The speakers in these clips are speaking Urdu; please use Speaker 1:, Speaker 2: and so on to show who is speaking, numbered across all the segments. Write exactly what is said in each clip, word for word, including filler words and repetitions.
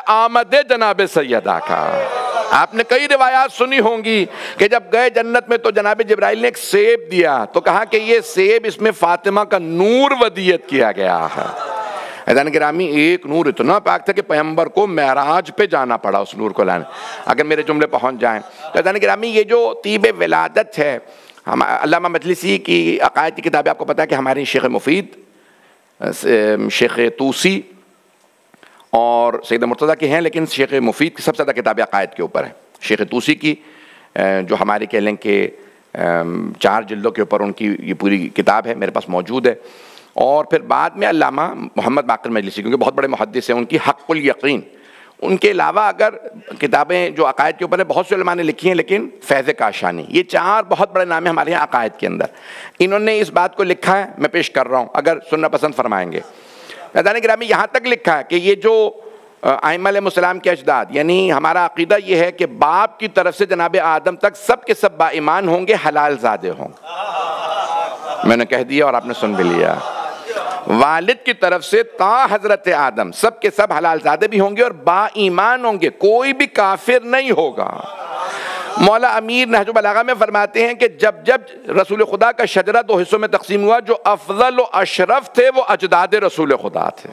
Speaker 1: آمد جناب سیدہ کا۔ آپ نے کئی روایات سنی ہوں گی کہ جب گئے جنت میں تو جناب جبرائیل نے ایک سیب دیا تو کہا کہ یہ سیب اس میں فاطمہ کا نور ودیت کیا گیا ہے۔ عزیزان گرامی ایک نور اتنا پاک تھا کہ پیغمبر کو معراج پہ جانا پڑا اس نور کو لانے، اگر میرے جملے پہنچ جائیں تو عزیزان گرامی یہ جو طیب ولادت ہے، ہم علامہ مجلسی کی عقائد کی کتابیں آپ کو پتا ہے کہ ہماری شیخ مفید، شیخ طوسی اور سید مرتضیٰ کی ہیں، لیکن شیخ مفید کی سب سے زیادہ کتابیں عقائد کے اوپر ہیں۔ شیخ طوسی کی جو ہماری کہہ لیں کہ چار جلدوں کے اوپر ان کی یہ پوری کتاب ہے، میرے پاس موجود ہے۔ اور پھر بعد میں علامہ محمد باقر مجلسی، کیونکہ بہت بڑے محدث ہیں، ان کی حق الیقین۔ ان کے علاوہ اگر کتابیں جو عقائد کے اوپر ہیں بہت سے علماء نے لکھی ہیں، لیکن فیض کاشانی، یہ چار بہت بڑے نام ہیں ہمارے یہاں عقائد کے اندر۔ انہوں نے اس بات کو لکھا ہے، میں پیش کر رہا ہوں اگر سننا پسند فرمائیں گے۔ عزیزان گرامی یہاں تک لکھا ہے کہ یہ جو ائمہ علیہ السلام کے اجداد، یعنی ہمارا عقیدہ یہ ہے کہ باپ کی طرف سے جناب آدم تک سب کے سب با ایمان ہوں گے، حلال زادے ہوں گے۔ میں نے کہہ دیا اور آپ نے سن بھی لیا۔ والد کی طرف سے تا حضرت آدم سب کے سب حلال زادے بھی ہوں گے اور با ایمان ہوں گے، کوئی بھی کافر نہیں ہوگا۔ مولا امیر نہج البلاغہ میں فرماتے ہیں کہ جب جب رسول خدا کا شجرہ دو حصوں میں تقسیم ہوا، جو افضل و اشرف تھے وہ اجداد رسول خدا تھے۔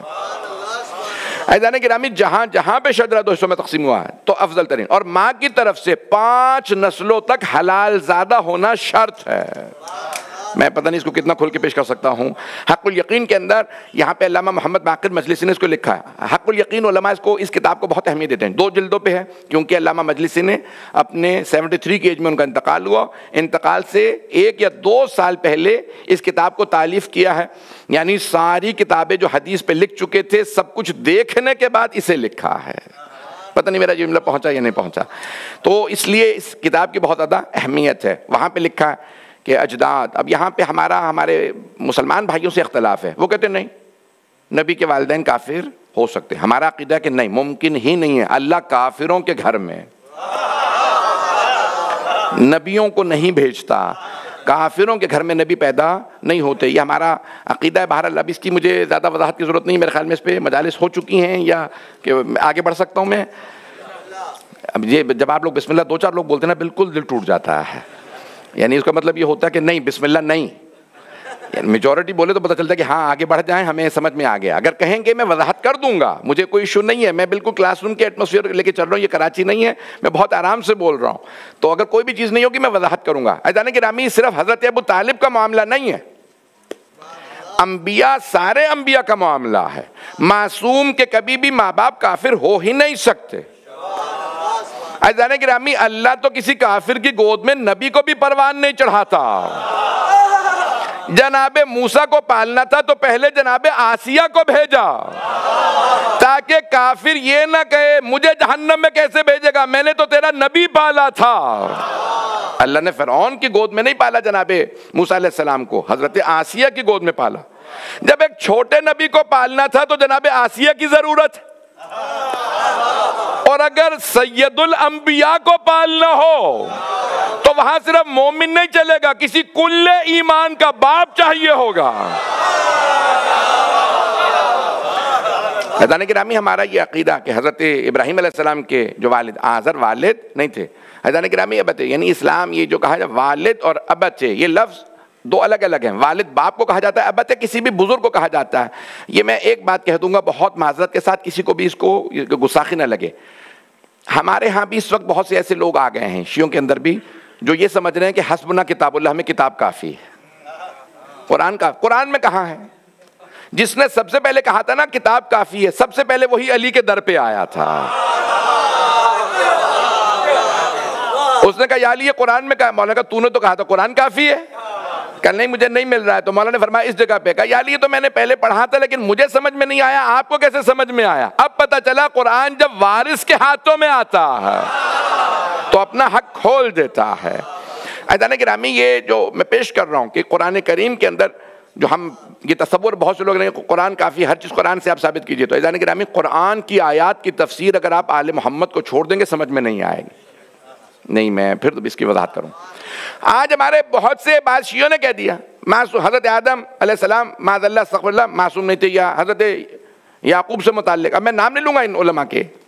Speaker 1: عزیزان گرامی جہاں جہاں پہ شجرہ دو حصوں میں تقسیم ہوا ہے تو افضل ترین، اور ماں کی طرف سے پانچ نسلوں تک حلال زادہ ہونا شرط ہے۔ میں پتہ نہیں اس کو کتنا کھول کے پیش کر سکتا ہوں۔ حق الیقین کے اندر یہاں پہ علامہ محمد باقر مجلسی نے اس کو لکھا ہے۔ حق الیقین علماء اس کو اس کتاب کو بہت اہمیت دیتے ہیں، دو جلدوں پہ ہے، کیونکہ علامہ مجلسی نے اپنے سیونٹی تھری کی ایج میں ان کا انتقال ہوا، انتقال سے ایک یا دو سال پہلے اس کتاب کو تالیف کیا ہے، یعنی ساری کتابیں جو حدیث پہ لکھ چکے تھے سب کچھ دیکھنے کے بعد اسے لکھا ہے۔ پتہ نہیں میرا جملہ پہنچا یا نہیں پہنچا۔ تو اس لیے اس کتاب کی بہت زیادہ اہمیت ہے۔ وہاں پہ لکھا ہے کہ اجداد، اب یہاں پہ ہمارا ہمارے مسلمان بھائیوں سے اختلاف ہے، وہ کہتے ہیں نہیں نبی کے والدین کافر ہو سکتے، ہمارا عقیدہ ہے کہ نہیں، ممکن ہی نہیں ہے، اللہ کافروں کے گھر میں نبیوں کو نہیں بھیجتا، کافروں کے گھر میں نبی پیدا نہیں ہوتے، یہ ہمارا عقیدہ ہے۔ بہرحال اب اس کی مجھے زیادہ وضاحت کی ضرورت نہیں، میرے خیال میں اس پہ مجالس ہو چکی ہیں، یا کہ آگے بڑھ سکتا ہوں میں؟ اب یہ جب آپ لوگ بسم اللہ دو چار لوگ بولتے ہیں نا بالکل دل ٹوٹ جاتا ہے، یعنی اس کا مطلب یہ ہوتا ہے کہ نہیں بسم اللہ نہیں، یعنی میجورٹی بولے تو پتہ چلتا ہے کہ ہاں آگے بڑھ جائیں، ہمیں سمجھ میں آ گیا۔ اگر کہیں گے میں وضاحت کر دوں گا، مجھے کوئی ایشو نہیں ہے، میں بالکل کلاس روم کے ایٹماسفیئر لے کے چل رہا ہوں، یہ کراچی نہیں ہے، میں بہت آرام سے بول رہا ہوں، تو اگر کوئی بھی چیز نہیں ہوگی میں وضاحت کروں گا۔ عزیزان گرامی صرف حضرت ابو طالب کا معاملہ نہیں ہے، انبیاء سارے انبیاء کا معاملہ ہے، معصوم کے کبھی بھی ماں باپ کافر ہو ہی نہیں سکتے۔ عزیزان گرامی اللہ تو کسی کافر کی گود میں نبی کو بھی پروان نہیں چڑھاتا۔ جناب موسیٰ کو پالنا تھا تو پہلے جناب آسیہ کو بھیجا تاکہ کافر یہ نہ کہے مجھے جہنم میں کیسے بھیجے گا، میں نے تو تیرا نبی پالا تھا۔ اللہ نے فرعون کی گود میں نہیں پالا جناب موسیٰ علیہ السلام کو، حضرت آسیہ کی گود میں پالا۔ جب ایک چھوٹے نبی کو پالنا تھا تو جناب آسیہ کی ضرورت، اور اگر سید الانبیاء کو پالنا ہو تو وہاں صرف مومن نہیں چلے گا، کسی کل ایمان کا باپ چاہیے ہوگا۔ حضرت گرامی ہمارا یہ عقیدہ کہ حضرت ابراہیم علیہ السلام کے جو والد آزر والد نہیں تھے، حضرت گرامی ابت، یعنی اسلام یہ جو کہا جائے والد اور ابت، یہ لفظ دو الگ الگ ہیں۔ والد باپ کو کہا جاتا ہے، ابت کسی بھی بزرگ کو کہا جاتا ہے۔ یہ میں ایک بات کہہ دوں گا بہت معذرت کے ساتھ، کسی کو بھی اس کو گستاخی نہ لگے، ہمارے ہاں بھی اس وقت بہت سے ایسے لوگ آ گئے ہیں شیعوں کے اندر بھی جو یہ سمجھ رہے ہیں کہ حسبنا کتاب اللہ میں کتاب کافی ہے۔ قرآن کا قرآن میں کہاں ہے؟ جس نے سب سے پہلے کہا تھا نا کتاب کافی ہے، سب سے پہلے وہی علی کے در پہ آیا تھا، اس نے کہا یا علی یہ قرآن میں کہا، مولانا نے کہا تو نے تو کہا تھا قرآن کافی ہے، کہ نہیں مجھے نہیں مل رہا ہے، تو مولانا نے فرمایا اس جگہ پہ، کہا یا علی یہ تو میں نے پہلے پڑھا تھا لیکن مجھے سمجھ میں نہیں آیا، آپ کو کیسے سمجھ میں آیا؟ اب پتہ چلا قرآن جب وارث کے ہاتھوں میں آتا ہے تو اپنا حق کھول دیتا ہے۔ عزیزان گرامی یہ جو میں پیش کر رہا ہوں کہ قرآن کریم کے اندر جو ہم یہ تصور بہت سے لوگ نہیں قرآن کافی، ہر چیز قرآن سے آپ ثابت کیجئے، تو عزیزان گرامی قرآن کی آیات کی تفسیر اگر آپ آل محمد کو چھوڑ دیں گے سمجھ میں نہیں آئے گی۔ نہیں میں پھر اس کی وضاحت کروں۔ آج ہمارے بہت سے بعض شیعوں نے کہہ دیا حضرت آدم علیہ السلام معاذ اللہ استغفر اللہ معصوم نہیں تھے، یا حضرت یعقوب سے متعلق، اب میں نام نہیں لوں گا ان علماء کے،